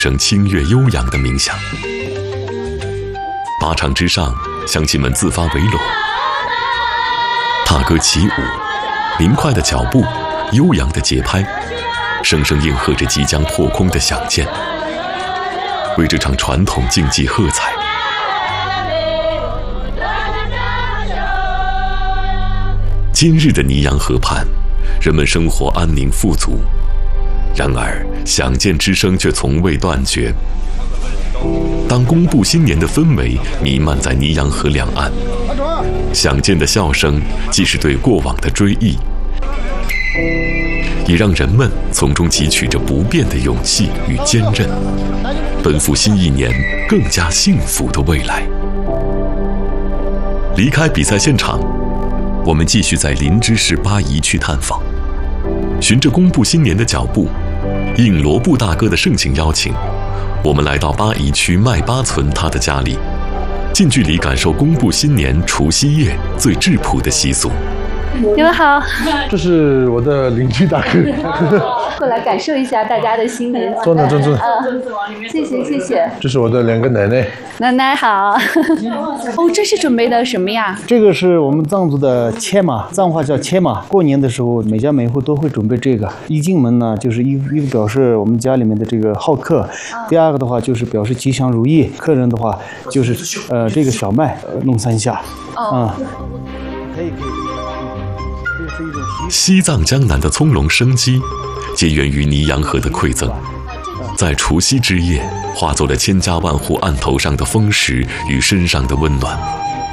声清越悠扬的冥想。靶场之上，乡亲们自发围拢，踏歌起舞，明快的脚步，悠扬的节拍，声声应和着即将破空的响箭，为这场传统竞技喝彩。今日的泥洋河畔，人们生活安宁富足，然而响箭之声却从未断绝。当公布新年的氛围弥漫在泥洋河两岸，响箭的笑声既是对过往的追忆，也让人们从中汲取着不变的勇气与坚韧，奔赴新一年更加幸福的未来。离开比赛现场，我们继续在林芝市八宜区探访，循着公布新年的脚步，应罗布大哥的盛情邀请，我们来到八宜区麦巴村他的家里，近距离感受公布新年除夕夜最质朴的习俗。 你们好， 这是我的邻居大哥， 过来感受一下大家的新年。 坐那， 谢谢谢谢。 这是我的2个奶奶。 奶奶好。哦，这是准备的什么呀？ 这个是我们藏族的切马，藏话叫切马。过年的时候，每家每户都会准备这个。一进门呢，就是一表示我们家里面的这个好客。第二个的话就是表示吉祥如意。客人的话就是这个小麦弄3下。可以。 西藏江南的葱茏生机，皆源于泥洋河的馈赠，在除夕之夜，化作了千家万户案头上的丰实与身上的温暖。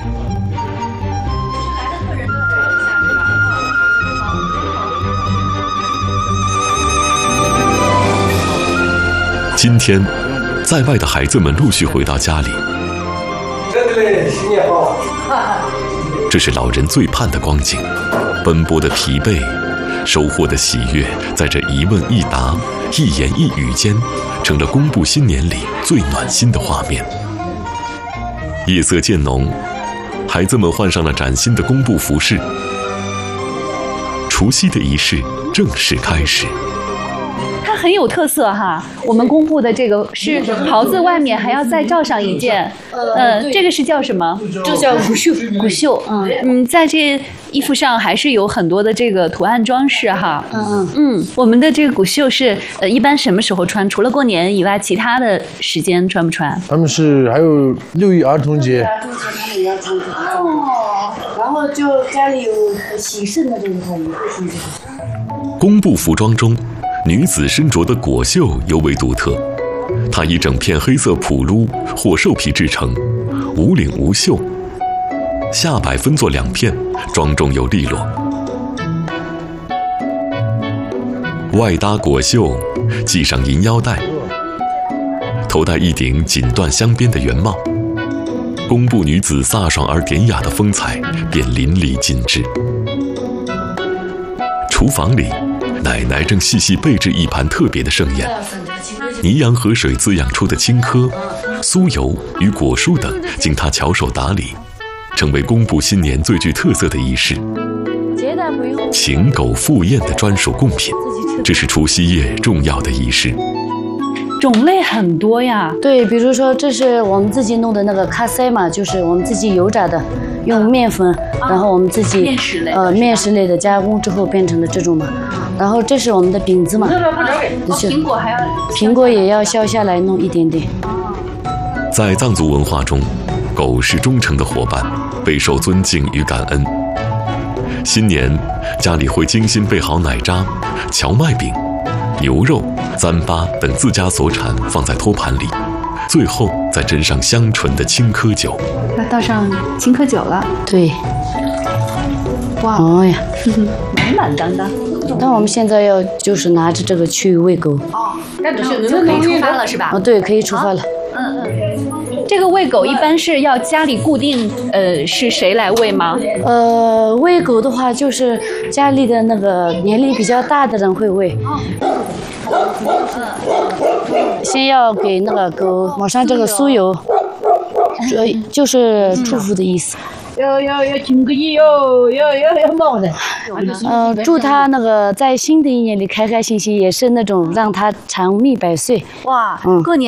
今天，在外的孩子们陆续回到家里， 新年好！ 这是老人最盼的光景。奔波的疲惫，收获的喜悦，在这一问一答、一言一语间，成了公布新年里最暖心的画面。夜色渐浓，孩子们换上了崭新的公布服饰，除夕的仪式正式开始。 它很有特色哈，我们公布的这个是袍子外面还要再罩上一件，这个是叫什么？ 这叫古绣。 古绣，在这衣服上还是有很多的这个图案装饰哈。我们的这个古绣是一般什么时候穿？除了过年以外，其他的时间穿不穿？ 他们是还有6一儿童节。 儿童节他们也要穿这个。哦，然后就家里有喜事的这个他也会穿这个。 公布服装中，女子身着的裹绣尤为独特，它以整片黑色普撸或兽皮制成，无领无袖，下摆分作2片，庄重又利落。外搭裹绣，系上银腰带，头戴一顶锦缎镶边的圆帽，公布女子飒爽而典雅的风采便淋漓尽致。厨房里，奶奶正细细备制一盘特别的盛宴，泥洋河水滋养出的青稞、酥油与果蔬等，经她巧手打理，成为公布新年最具特色的仪式。请狗赴宴的专属贡品，这是除夕夜重要的仪式。 种类很多呀。 对，比如说这是我们自己弄的那个卡塞嘛，就是我们自己油炸的，用面粉，然后我们自己面食类的加工之后变成的这种嘛。然后这是我们的饼子嘛，就是苹果也要削下来弄一点点。 在藏族文化中，狗是忠诚的伙伴，备受尊敬与感恩。新年，家里会精心备好奶渣、荞麦饼、牛肉、糌粑等自家所产放在托盘里，最后再斟上香醇的青稞酒。 要倒上青稞酒了。 对。 哇， 哦呀， 满满当当。 那我们现在要就是拿着这个去喂狗。 那就可以出发了是吧？ 哦，对，可以出发了。 这个喂狗一般是要家里固定是谁来喂吗？ 喂狗的话就是家里的那个年龄比较大的人会喂。先要给那个狗抹上这个酥油，就是祝福的意思。 要听个音哟，要冒的。 祝他那个在新的一年里开开心心，也是那种让他长命百岁。 哇，过年。